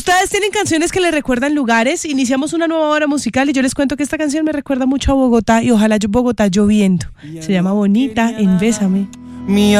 Ustedes tienen canciones que les recuerdan lugares. Iniciamos una nueva hora musical y yo les cuento que esta canción me recuerda mucho a Bogotá y ojalá Bogotá lloviendo. Se llama Bonita en Bésame.